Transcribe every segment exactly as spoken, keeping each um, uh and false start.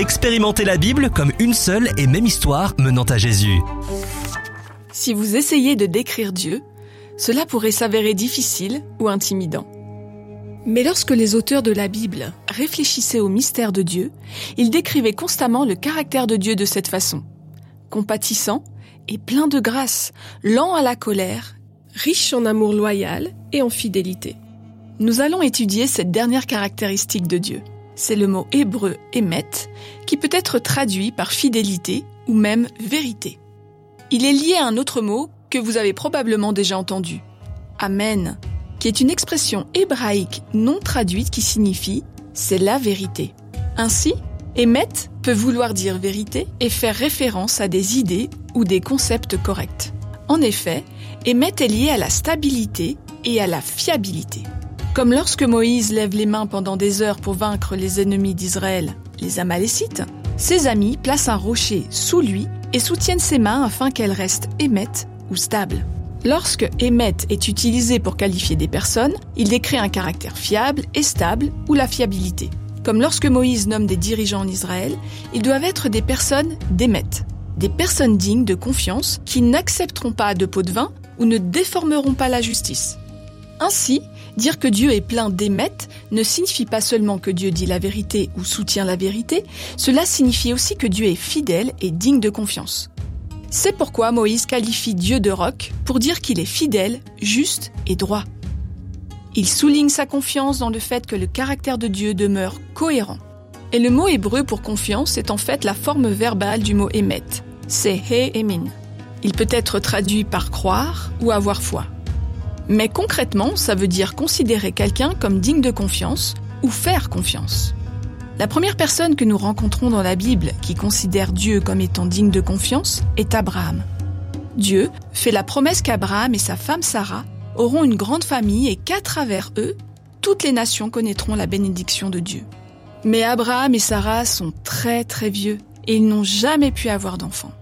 Expérimentez la Bible comme une seule et même histoire menant à Jésus. Si vous essayez de décrire Dieu, cela pourrait s'avérer difficile ou intimidant. Mais lorsque les auteurs de la Bible réfléchissaient au mystère de Dieu, ils décrivaient constamment le caractère de Dieu de cette façon. Compatissant et plein de grâce, lent à la colère, riche en amour loyal et en fidélité. Nous allons étudier cette dernière caractéristique de Dieu. C'est le mot hébreu « émet » qui peut être traduit par fidélité ou même vérité. Il est lié à un autre mot que vous avez probablement déjà entendu, « amen », qui est une expression hébraïque non traduite qui signifie « c'est la vérité ». Ainsi, émet peut vouloir dire vérité et faire référence à des idées ou des concepts corrects. En effet, émet est lié à la stabilité et à la fiabilité. Comme lorsque Moïse lève les mains pendant des heures pour vaincre les ennemis d'Israël, les Amalécites, ses amis placent un rocher sous lui et soutiennent ses mains afin qu'elles restent émettes ou stables. Lorsque émet est utilisé pour qualifier des personnes, il décrit un caractère fiable et stable ou la fiabilité. Comme lorsque Moïse nomme des dirigeants en Israël, ils doivent être des personnes d'émet, des personnes dignes de confiance qui n'accepteront pas de pot de vin ou ne déformeront pas la justice. Ainsi, dire que Dieu est plein d'émet ne signifie pas seulement que Dieu dit la vérité ou soutient la vérité, cela signifie aussi que Dieu est fidèle et digne de confiance. C'est pourquoi Moïse qualifie Dieu de roc pour dire qu'il est fidèle, juste et droit. Il souligne sa confiance dans le fait que le caractère de Dieu demeure cohérent. Et le mot hébreu pour confiance est en fait la forme verbale du mot émet, c'est he emin. Il peut être traduit par croire ou avoir foi. Mais concrètement, ça veut dire considérer quelqu'un comme digne de confiance ou faire confiance. La première personne que nous rencontrons dans la Bible qui considère Dieu comme étant digne de confiance est Abraham. Dieu fait la promesse qu'Abraham et sa femme Sarah auront une grande famille et qu'à travers eux, toutes les nations connaîtront la bénédiction de Dieu. Mais Abraham et Sarah sont très très vieux et ils n'ont jamais pu avoir d'enfants.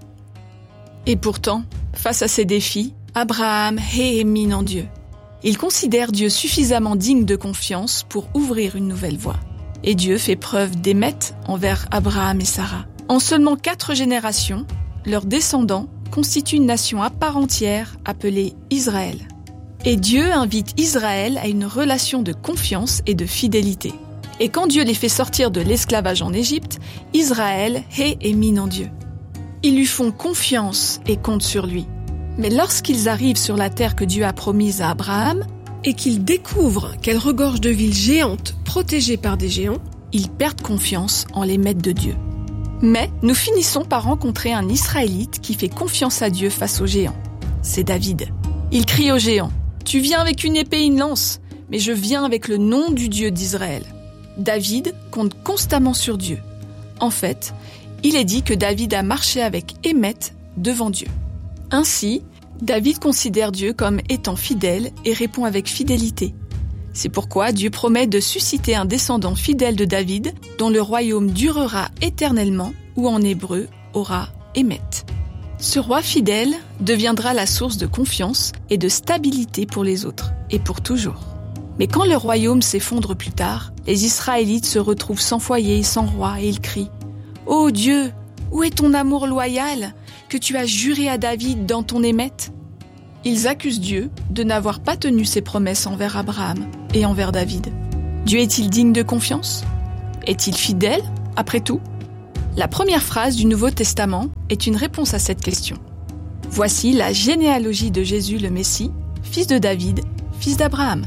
Et pourtant, face à ces défis, Abraham hémine en Dieu. Il considère Dieu suffisamment digne de confiance pour ouvrir une nouvelle voie. Et Dieu fait preuve d'émet envers Abraham et Sarah. En seulement quatre générations, leurs descendants constituent une nation à part entière appelée Israël. Et Dieu invite Israël à une relation de confiance et de fidélité. Et quand Dieu les fait sortir de l'esclavage en Égypte, Israël hémine en Dieu. Ils lui font confiance et comptent sur lui. Mais lorsqu'ils arrivent sur la terre que Dieu a promise à Abraham et qu'ils découvrent qu'elle regorge de villes géantes protégées par des géants, ils perdent confiance en l'émet de Dieu. Mais nous finissons par rencontrer un Israélite qui fait confiance à Dieu face aux géants. C'est David. Il crie aux géants « Tu viens avec une épée et une lance, mais je viens avec le nom du Dieu d'Israël. » David compte constamment sur Dieu. En fait, il est dit que David a marché avec émet devant Dieu. Ainsi, David considère Dieu comme étant fidèle et répond avec fidélité. C'est pourquoi Dieu promet de susciter un descendant fidèle de David dont le royaume durera éternellement ou en hébreu aura émet. Ce roi fidèle deviendra la source de confiance et de stabilité pour les autres et pour toujours. Mais quand le royaume s'effondre plus tard, les Israélites se retrouvent sans foyer, sans roi et ils crient « Ô Dieu, où est ton amour loyal que tu as juré à David dans ton émet ?» Ils accusent Dieu de n'avoir pas tenu ses promesses envers Abraham et envers David. Dieu est-il digne de confiance ? Est-il fidèle, après tout ? La première phrase du Nouveau Testament est une réponse à cette question. Voici la généalogie de Jésus le Messie, fils de David, fils d'Abraham.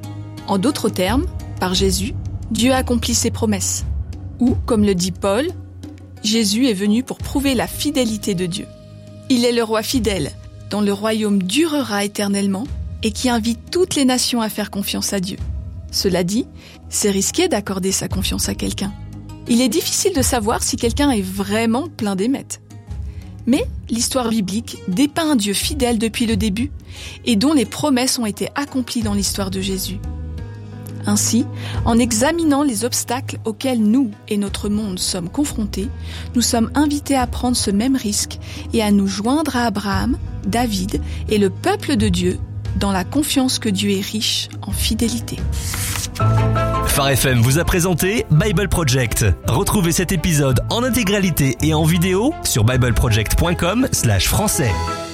En d'autres termes, par Jésus, Dieu accomplit ses promesses. Ou, comme le dit Paul, Jésus est venu pour prouver la fidélité de Dieu. Il est le roi fidèle, dont le royaume durera éternellement et qui invite toutes les nations à faire confiance à Dieu. Cela dit, c'est risqué d'accorder sa confiance à quelqu'un. Il est difficile de savoir si quelqu'un est vraiment plein d'émet. Mais l'histoire biblique dépeint un Dieu fidèle depuis le début et dont les promesses ont été accomplies dans l'histoire de Jésus. Ainsi, en examinant les obstacles auxquels nous et notre monde sommes confrontés, nous sommes invités à prendre ce même risque et à nous joindre à Abraham, David et le peuple de Dieu dans la confiance que Dieu est riche en fidélité. Phare F M vous a présenté Bible Project. Retrouvez cet épisode en intégralité et en vidéo sur bible project point com slash français.